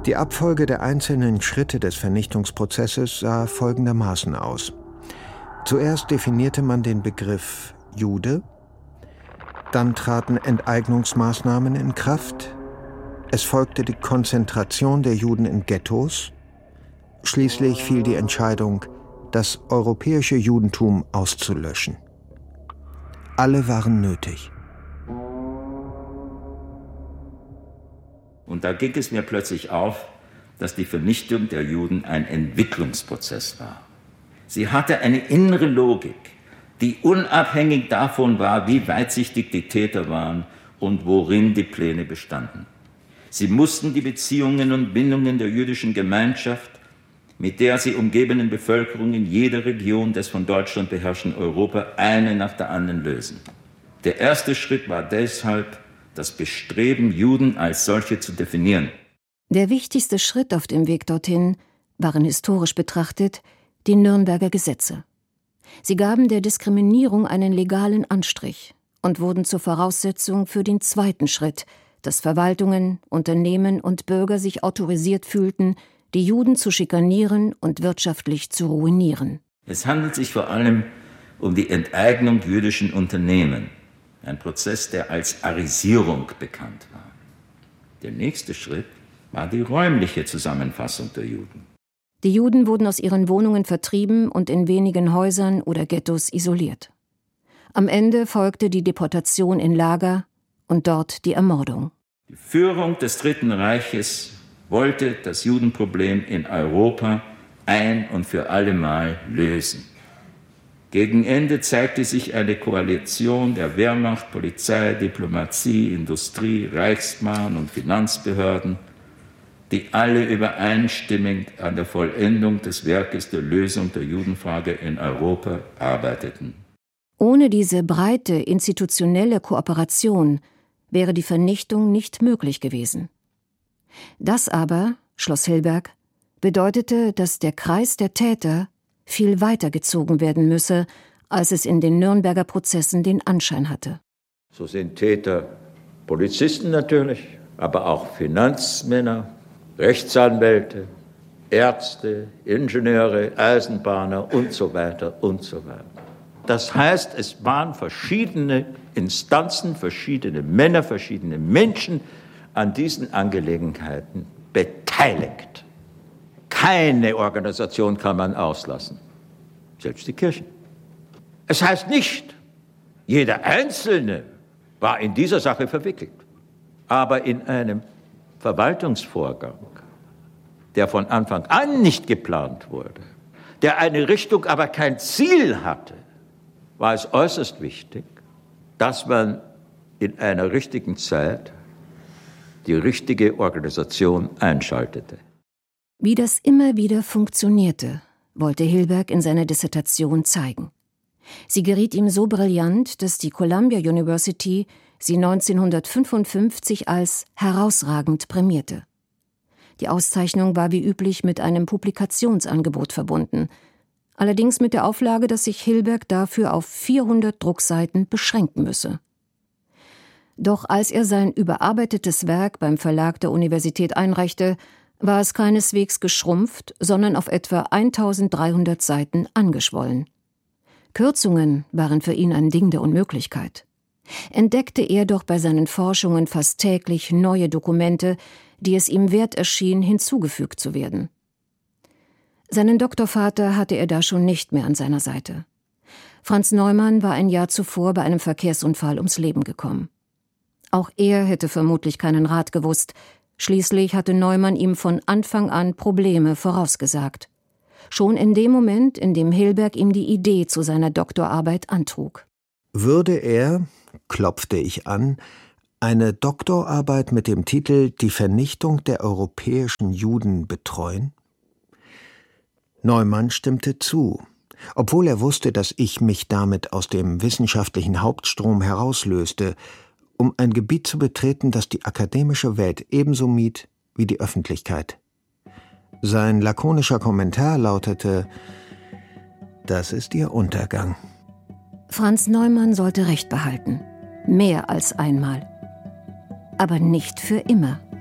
Die Abfolge der einzelnen Schritte des Vernichtungsprozesses sah folgendermaßen aus. Zuerst definierte man den Begriff Jude, dann traten Enteignungsmaßnahmen in Kraft, es folgte die Konzentration der Juden in Ghettos, schließlich fiel die Entscheidung, das europäische Judentum auszulöschen. Alle waren nötig. Und da ging es mir plötzlich auf, dass die Vernichtung der Juden ein Entwicklungsprozess war. Sie hatte eine innere Logik, die unabhängig davon war, wie weitsichtig die Täter waren und worin die Pläne bestanden. Sie mussten die Beziehungen und Bindungen der jüdischen Gemeinschaft mit der sie umgebenen Bevölkerung in jeder Region des von Deutschland beherrschten Europa eine nach der anderen lösen. Der erste Schritt war deshalb das Bestreben, Juden als solche zu definieren. Der wichtigste Schritt auf dem Weg dorthin waren historisch betrachtet die Nürnberger Gesetze. Sie gaben der Diskriminierung einen legalen Anstrich und wurden zur Voraussetzung für den zweiten Schritt, dass Verwaltungen, Unternehmen und Bürger sich autorisiert fühlten, die Juden zu schikanieren und wirtschaftlich zu ruinieren. Es handelt sich vor allem um die Enteignung jüdischen Unternehmen, ein Prozess, der als Arisierung bekannt war. Der nächste Schritt war die räumliche Zusammenfassung der Juden. Die Juden wurden aus ihren Wohnungen vertrieben und in wenigen Häusern oder Ghettos isoliert. Am Ende folgte die Deportation in Lager und dort die Ermordung. Die Führung des Dritten Reiches wollte das Judenproblem in Europa ein und für allemal lösen. Gegen Ende zeigte sich eine Koalition der Wehrmacht, Polizei, Diplomatie, Industrie, Reichsbahn und Finanzbehörden, die alle übereinstimmend an der Vollendung des Werkes der Lösung der Judenfrage in Europa arbeiteten. Ohne diese breite institutionelle Kooperation wäre die Vernichtung nicht möglich gewesen. Das aber, schloss Hilberg, bedeutete, dass der Kreis der Täter viel weiter gezogen werden müsse, als es in den Nürnberger Prozessen den Anschein hatte. So sind Täter Polizisten natürlich, aber auch Finanzmänner, Rechtsanwälte, Ärzte, Ingenieure, Eisenbahner und so weiter und so weiter. Das heißt, es waren verschiedene Instanzen, verschiedene Männer, verschiedene Menschen an diesen Angelegenheiten beteiligt. Keine Organisation kann man auslassen, selbst die Kirchen. Es heißt nicht, jeder Einzelne war in dieser Sache verwickelt, aber in einem Verwaltungsvorgang, der von Anfang an nicht geplant wurde, der eine Richtung, aber kein Ziel hatte, war es äußerst wichtig, dass man in einer richtigen Zeit die richtige Organisation einschaltete. Wie das immer wieder funktionierte, wollte Hilberg in seiner Dissertation zeigen. Sie geriet ihm so brillant, dass die Columbia University sie 1955 als herausragend prämierte. Die Auszeichnung war wie üblich mit einem Publikationsangebot verbunden, allerdings mit der Auflage, dass sich Hilberg dafür auf 400 Druckseiten beschränken müsse. Doch als er sein überarbeitetes Werk beim Verlag der Universität einreichte, war es keineswegs geschrumpft, sondern auf etwa 1300 Seiten angeschwollen. Kürzungen waren für ihn ein Ding der Unmöglichkeit. Entdeckte er doch bei seinen Forschungen fast täglich neue Dokumente, die es ihm wert erschien, hinzugefügt zu werden. Seinen Doktorvater hatte er da schon nicht mehr an seiner Seite. Franz Neumann war ein Jahr zuvor bei einem Verkehrsunfall ums Leben gekommen. Auch er hätte vermutlich keinen Rat gewusst. Schließlich hatte Neumann ihm von Anfang an Probleme vorausgesagt. Schon in dem Moment, in dem Hilberg ihm die Idee zu seiner Doktorarbeit antrug. Würde er, klopfte ich an, eine Doktorarbeit mit dem Titel »Die Vernichtung der europäischen Juden« betreuen? Neumann stimmte zu, obwohl er wusste, dass ich mich damit aus dem wissenschaftlichen Hauptstrom herauslöste, um ein Gebiet zu betreten, das die akademische Welt ebenso mied wie die Öffentlichkeit. Sein lakonischer Kommentar lautete: »Das ist Ihr Untergang.« Franz Neumann sollte Recht behalten, mehr als einmal. Aber nicht für immer.